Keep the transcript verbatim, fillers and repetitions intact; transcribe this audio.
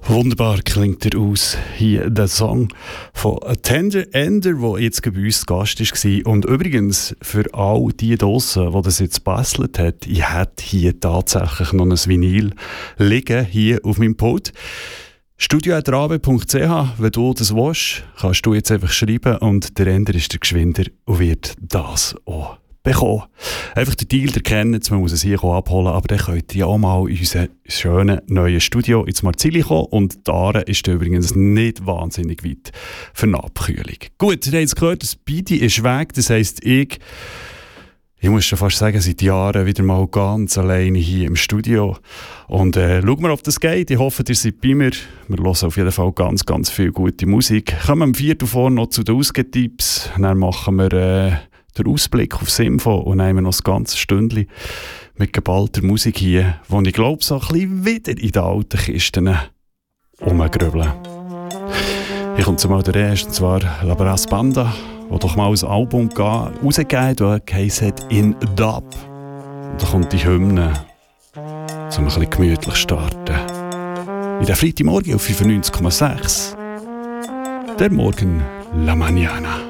Wunderbar klingt er aus. Hier der Song von Tender Ender, der jetzt bei uns zu Gast war. Und übrigens, für all die draussen, die das jetzt gebastelt hat, ich hätte hier tatsächlich noch ein Vinyl liegen, hier auf meinem Pult. studio at rabe punkt c h, wenn du das willst, kannst du jetzt einfach schreiben und der Ender ist der Geschwinder und wird das auch bekommen. Einfach den Deal erkennen, man muss es hier abholen, aber dann könnt ihr ja auch mal in unser schönes neues Studio ins Marzili kommen und da ist übrigens nicht wahnsinnig weit für eine Abkühlung. Gut, ihr habt es gehört, das Speedy ist weg, das heisst, ich Ich muss schon fast sagen, seit Jahren wieder mal ganz alleine hier im Studio. Und äh, schauen wir, ob das geht. Ich hoffe, ihr seid bei mir. Wir hören auf jeden Fall ganz, ganz viel gute Musik. Kommen wir am vierten vor noch zu den Ausgetipps. Dann machen wir äh, den Ausblick auf Simfo und nehmen noch das ganze Stündchen mit geballter Musik hier, wo ich glaube, so ein bisschen wieder in den alten Kisten rumgrübeln. Hier kommt mal der erste, und zwar La Brass Banda, wo doch mal ein Album rausgegeben hat, das heisst In Dub. Und da kommt die Hymne, um ein bisschen gemütlich starten. In der Freitagmorgen auf fünfundneunzig Komma sechs. Der Morgen La Mañana.